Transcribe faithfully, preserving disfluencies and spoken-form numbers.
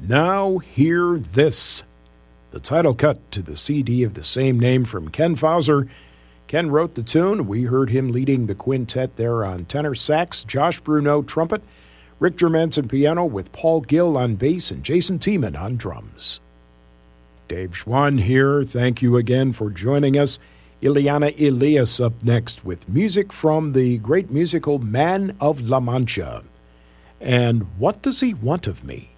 Now Hear This, the title cut to the C D of the same name from Ken Fauser. Ken wrote the tune. We heard him leading the quintet there on tenor sax, Josh Bruneau trumpet, Rick Germanson piano with Paul Gill on bass and Jason Tiemann on drums. Dave Schwann here. Thank you again for joining us. Ileana Elias up next with music from the great musical Man of La Mancha. And What Does He Want of Me?